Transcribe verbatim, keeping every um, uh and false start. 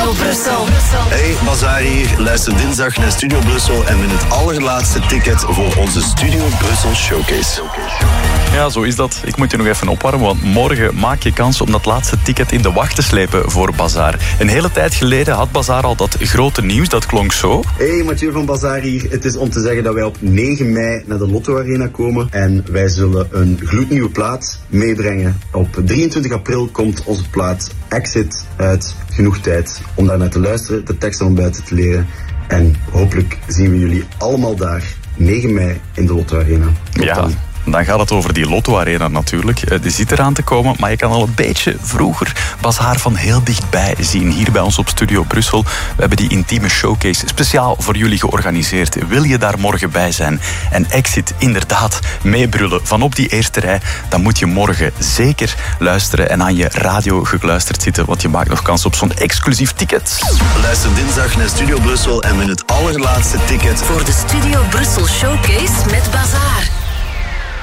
Studio Brussel. Hey, Bazaar hier. Luister dinsdag naar Studio Brussel en win het allerlaatste ticket voor onze Studio Brussel Showcase. Ja, zo is dat. Ik moet je nog even opwarmen, want morgen maak je kans om dat laatste ticket in de wacht te slepen voor Bazaar. Een hele tijd geleden had Bazaar al dat grote nieuws, dat klonk zo. Hey, Mathieu van Bazaar hier. Het is om te zeggen dat wij op negen mei naar de Lotto Arena komen en wij zullen een gloednieuwe plaat meebrengen. Op drieëntwintig april komt onze plaat Exit uit. Genoeg tijd om daar naar te luisteren, de teksten om buiten te leren. En hopelijk zien we jullie allemaal daar, negen mei in de Lotto Arena. Tot ja. dan. Dan gaat het over die Lotto-arena natuurlijk. Die zit eraan te komen, maar je kan al een beetje vroeger Bazaar van heel dichtbij zien. Hier bij ons op Studio Brussel. We hebben die intieme showcase speciaal voor jullie georganiseerd. Wil je daar morgen bij zijn en Exit inderdaad meebrullen van op die eerste rij, dan moet je morgen zeker luisteren en aan je radio gekluisterd zitten, want je maakt nog kans op zo'n exclusief ticket. Luister dinsdag naar Studio Brussel en win het allerlaatste ticket Voor de Studio Brussel Showcase